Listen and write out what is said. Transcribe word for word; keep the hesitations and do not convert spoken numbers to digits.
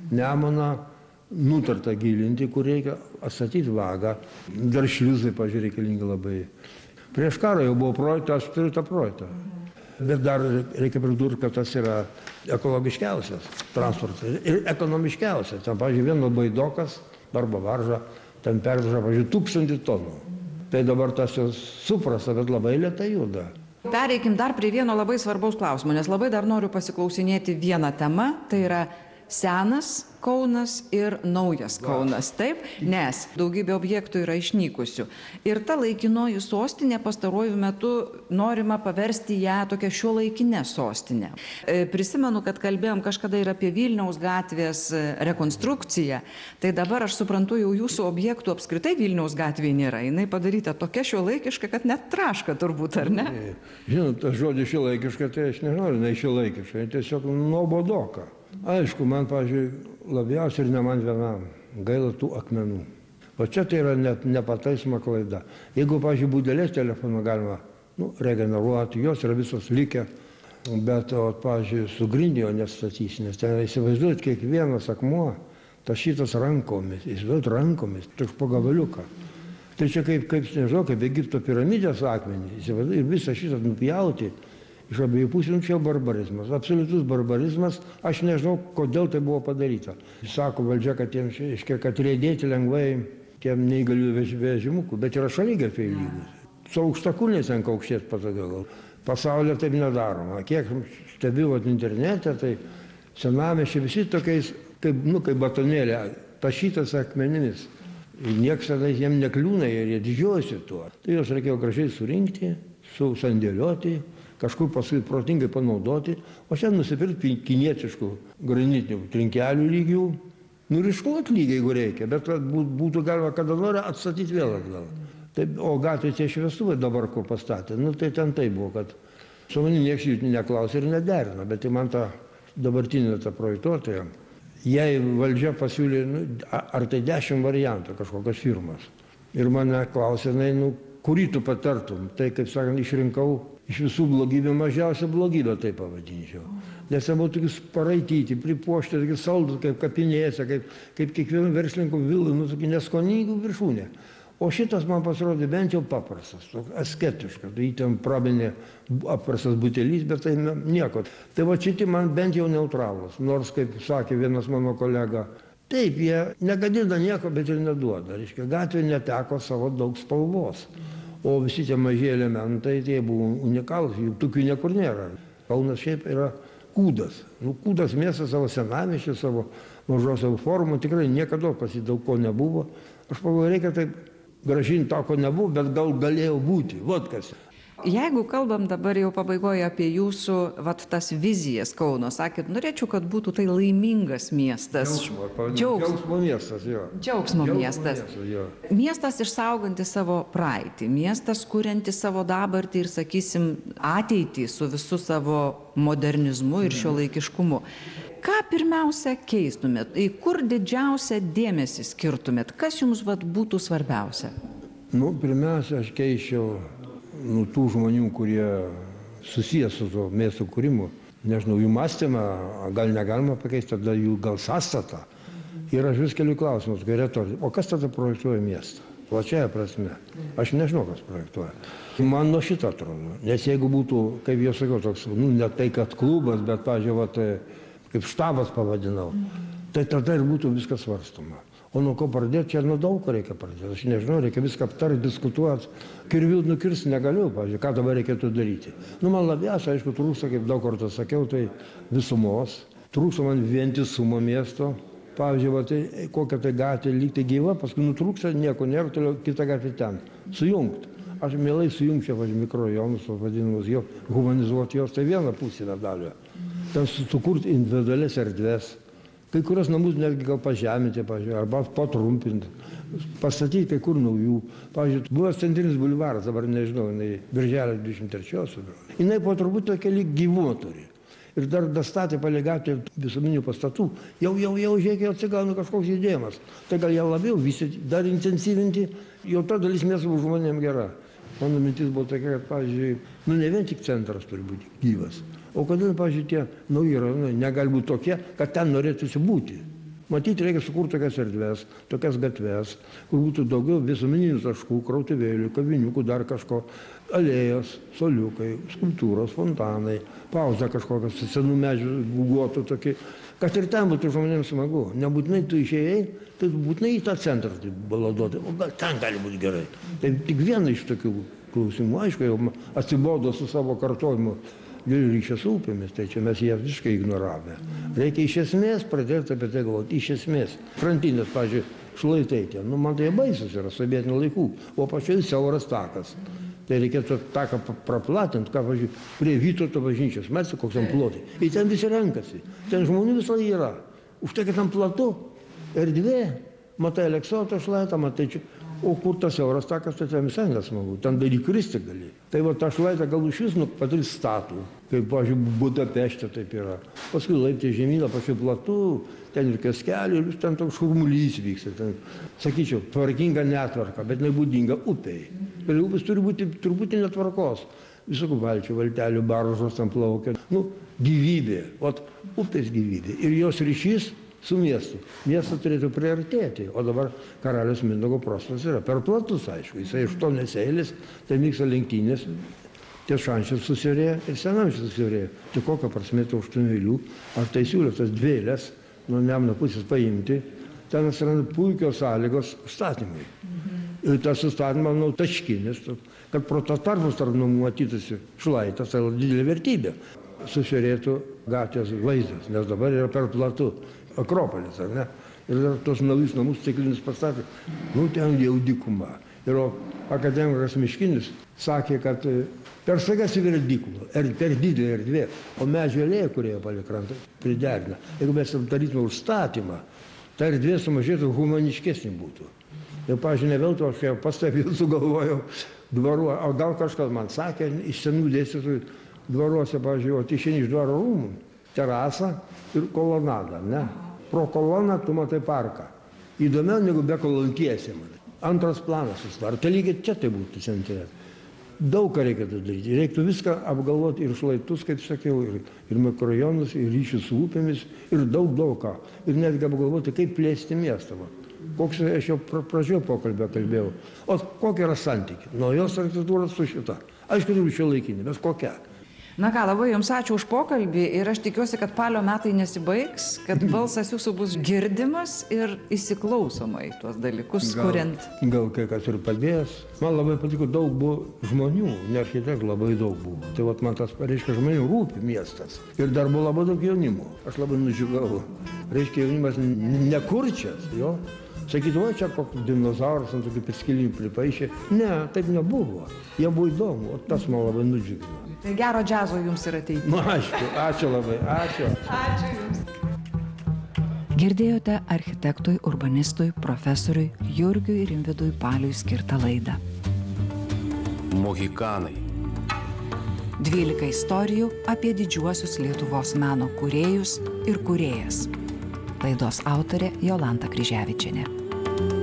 Nemuną nutarta gilinti, kur reikia atstatyti vagą. Dar šliuzai, pažiūrėjau, reikalingi labai. Prieš karą jau buvo projektas, aš turiu tą projektą. Bet dar reikia pridurti, kad tas yra ekologiškiausias transportas ir ekonomiškiausias. Ten, pavyzdžiui, vienas baidokas arba varža, ten perveža, pavyzdžiui, tūkstantį tonų. Tai dabar tas jau suprasta, bet labai lėtai juda. Pereikim dar prie vieno labai svarbaus klausimo, nes labai dar noriu pasiklausinėti vieną temą, tai yra senas Kaunas ir naujas Kaunas, taip? Nes daugybė objektų yra išnykusių. Ir ta laikinoji sostinė pastaruoju metu norima paversti ją tokią šiuolaikinę sostinę. Prisimenu, kad kalbėjom kažkada ir apie Vilniaus gatvės rekonstrukciją. Tai dabar aš suprantu, jau jūsų objektų apskritai Vilniaus gatvėje nėra. Jinai padaryta tokia šiuolaikiška, kad net traška turbūt, ar ne? Žinot, tas žodis šiuolaikiška, tai aš nežinau, ne šiuolaikiška, tiesiog nuobodoka. Aišku, man, pavyzdžiui, labiausiai ir ne man vienam gaila tų akmenų. O čia tai yra net nepataisoma klaida. Jeigu, pavyzdžiui, būdelės telefoną galima nu, regeneruoti, jos yra visos likę, bet, o, pavyzdžiui, su grindinio nestatys, nes ten įsivaizduot kiekvienas akmuo, tašytas rankomis, įsivaizduot rankomis, tik po gabaliuką. Tai čia kaip, kaip, nežinau, kaip Egipto piramidės akmenį, įsivaizduot, ir visą šitą nupjauti. Iš abiejų pusių, nu, čia barbarizmas, absoliutus barbarizmas, aš nežinau, kodėl tai buvo padaryta. Sako valdžia, kad jiems, iškia, kad riedėti lengvai tiem neįgalių vežimukų, bet yra šaligatviai lygus. Su aukštakulniais ant aukštės patogiau. Pasaulyje taip nedaroma. Kiek stebiu internete, tai senamiesčiai visi tokiais, kaip, nu, kaip batonėlė, tašytas akmenimis. Ir nieks tada jiems nekliūna ir jie didžiuosi tuo. Tai jos reikėjo gražiai surinkti, susandėlioti, kažkur paskui protingai panaudoti, o šiandien nusipirkti kinietiškų granitinių trinkelių lygių, nu ir išklot lygiai, jeigu reikia, bet būtų galima kada nori atstatyti vėl atgal. Taip, o gatvė tie šviestuvai dabar kur pastatė, nu tai ten tai buvo, kad su manim nieks jų neklausė ir nederino, bet tai man ta dabartinė ta projektuotoja, jai valdžia pasiūlė, nu, ar tai dešimt variantų kažkokios firmas. Ir mane klausė, nu, kurį tu patartum, tai, kaip sakant, išrinkau iš visų blogybių mažiausią blogybę, taip pavadinčiau. Nes jie buvo tokius paraityti, pripuošti, tokius saldus, kaip kapinėse, kaip, kaip kiekvieno verslininko vilų, nu, tokį neskoningų viršūnė. O šitas man pasirodė bent jau paprastas, asketiškas. Tai ten prabinė apprastas butelys, bet tai nieko. Tai va šitie man bent jau neutralus. Nors, kaip sakė vienas mano kolega, taip, jie negadina nieko, bet ir neduoda. Reiškia, gatvė neteko savo daug spalvos. O visi tie maži elementai, tai buvo unikalūs, jų tokių niekur nėra. Kaunas šiaip yra kūdas. Nu, kūdas miestas savo senamiesčiu, savo mažosios formų, tikrai niekada pas jį daug ko nebuvo. Aš pagalvoju, reikia taip gražinti to, ko nebuvo, bet gal galėjo būti. Vot kas. Jeigu kalbam dabar jau pabaigoje apie jūsų, vat, tas vizijas Kauno, sakėt, norėčiau, kad būtų tai laimingas miestas. Džiaugsmo, džiaugsmo miestas, jo. Džiaugsmo miestas. Miestas, jo. Miestas išsaugantis savo praeitį, miestas kuriantis savo dabartį ir, sakysim, ateitį su visu savo modernizmu ir šiuolaikiškumu. Ką pirmiausia keistumėt, į kur didžiausią dėmesį skirtumėt, kas jums vat, būtų svarbiausia? Nu, pirmiausia, aš keičiau nu, tų žmonių, kurie susijęs su to miesto kūrimu, nežinau, jų mąstymą, gal negalima pakeisti, tada jų gal sąstatą. Ir aš vis keliu klausimus, kai retorikai, o kas tada projektuoja miestą? Plačiaja prasme. Aš nežinau, kas projektuoja. Man nuo šito atrodo. Nes jeigu būtų, kaip jau sakiau, toks, nu, ne tai, kad klubas, bet, pažiūrėjau, kaip štabas pavadinau, tai tada ir būtų viskas svarstoma. O nuo ko pradėti, čia nuo daug ko reikia pradėti. Aš nežinau, reikia viską aptarti, diskutuoti. Kirvių nukirsti negaliu, pavyzdžiui, ką dabar reikėtų daryti. Nu, man labiausiai, aišku, trūksta, kaip daug kartų sakiau, tai visumos. Trūksta man vientisumo miesto. Pavyzdžiui, va, tai, kokia tai gatvė lygtai gyva, paskui nutrūksta, nieko nėra, toliau kita gatvė ten. Sujungt. Aš mielai sujungčiau, pavyzdžiui, mikrorajonus, vadinamus, jo, humanizuoti jos, tai vieną pusę dalį. Ten sukurti individualias erdves. Kai kurios namus netgi gal pažeminti, pavyzdžiui, arba patrumpinti, pastatyti kai kur naujų. Pavyzdžiui, buvęs centrinis bulvaras, dabar nežinau, jinai birželio dvidešimt trečios. Jinai po truputį tokia lyg gyvūną turi. Ir dar dastatė palei gatvę visuomeninių pastatų, jau, jau, jau, žiūrėk, jau atsigauna kažkoks judėjimas. Tai gal ją labiau vystyti, dar intensyvinti, jau ta dalis miesto žmonėm gera. Mano mintis buvo tokia, kad, pavyzdžiui, nu ne vien tik centras turi būti gyvas. O kodėl, pavyzdžiui, tie nauji rajonai negali būti tokie, kad ten norėtųsi būti. Matyti reikia sukurti tokias erdves, tokias gatves, kur būtų daugiau visuomeninių taškų, krautuvėlių, kaviniukų, dar kažko, alėjos, soliukai, skulptūros, fontanai, pauzė kažkokios, senų medžių guguotų tokie, kad ir ten būtų žmonėms smagu. Nebūtinai tu išėjai, tai būtinai į tą centrą tai baladuoti, o gal ten gali būti gerai. Tai tik viena iš tokių klausimų, aišku, jau atsibodo su savo kartojimu dėl ryšio su upėmis, tai čia mes ją visiškai ignoravome. Reikia iš esmės pradėti apie tai galvoti, iš esmės. Krantinės, pavyzdžiui, šlaitai ten, nu man tai baisus yra sovietinių laikų, o pačioj siauras takas. Tai reikėtų taką praplatinti, ką, pavyzdžiui, prie Vytauto bažnyčios, mes koks ten plotai. Ir ten visi renkasi, ten žmonių visai yra. Už tai, kad ten platu, erdvė, matai Aleksoto šlaitą, matai čia. O kur tas siauras takas, tai ten visai nesmagu, ten dar įkristi gali. Tai va tą šlaitą gal iš vis nu padarys statų, kaip, pavyzdžiui, Budapešte taip yra. Paskui laiptai žemyną, pačiu platu, ten ir kioskelių, ir ten toks šurmulys vyksta. Ten, sakyčiau, tvarkinga netvarka, bet nebūdinga upei. Ir upės turi būti truputį netvarkos. Visokių valčių, valtelių, baržos ten plaukia. Nu, gyvybė, ot, upės gyvybė. Ir jos ryšys su miestu. Miestas turėtų priartėti, o dabar karalius Mindaugo prostas yra per platus, aišku. Jisai aštuonias eilės, tai vyksta lenktynės, ties šančius susiaurėja ir senamčius susiaurėja. Tai kokia prasmė tų aštuonių eilių, ar tai siūlė tas dvi eilės nuo Nemuno pusės paimti, ten atsiranda puikios sąlygos statymui. Ir tas sustatymas, nu, taškinis, kad pro tas tarpus tarp namų matytųsi šlaitas, tai didelė vertybė. Susiaurėtų gatvės vaizdas, nes dabar yra per platu. Akropolis, ar ne? Ir dar tos naujus namus stiklinius pastatė, nu ten jau dykuma. Ir akademikas Miškinis sakė, kad per sagas įvėrė dykuma, er, per didelė erdvė, o medžio alėja, kurie palei krantą, priderina. Jeigu mes darytume užstatymą, ta erdvė sumažėtų, humaniškesnė būtų. Ir, pavyzdžiui, ne veltui aš jau pas taip jau sugalvojau dvarų, o gal kažkas man sakė, iš senų dėstytojų dvaruose, pavyzdžiui, o išeini iš dvaro rūmų, terasą ir kolonadą, ne? Pro koloną tu matai parką. Įdomiau negu be kolontiesė, man. Antras planas susidaro. Tai lygiai čia tai būtų centre. Daug ką reikėtų daryti. Reiktų viską apgalvoti ir šlaitus, kaip sakiau, ir, ir mikrorajonus, ir ryšius su upėmis, ir daug, daug ką. Ir netgi apgalvoti, kaip plėsti miestą. Koks aš jau pradžioje pokalbę kalbėjau. O kokia yra santykiai? Naujos architektūros su šita. Aišku, turiu šiuolaikinį, bet kokia. Na ką, labai jums ačiū už pokalbį ir aš tikiuosi, kad Palio metai nesibaigs, kad balsas jūsų bus girdimas ir įsiklausoma į tuos dalykus, gal, kuriant. Gal kai kas ir padės. Man labai patiko, daug buvo žmonių, ne architektų, labai daug buvo. Tai vat man tas, reiškia, žmonių rūpi miestas. Ir dar buvo labai daug jaunimo. Aš labai nudžiugau. Reiškia, jaunimas nekurčias, jo. Sakytų, o čia koks dinozauras ant tokių piskilinių pripaišė. Ne, taip nebuvo. Jie buvo įdomu, o tas man labai nudžiugino. Tai gero džiazo jums ir ateityje. Na, aišku, ačiū labai, ačiū. Ačiū jums. Girdėjote architektui, urbanistui, profesoriui Jurgiui Rimvydui Paliui skirtą laidą. Mohikanai. dvylika istorijų apie didžiuosius Lietuvos meno kūrėjus ir kūrėjas. Laidos autorė Jolanta Kryževičienė.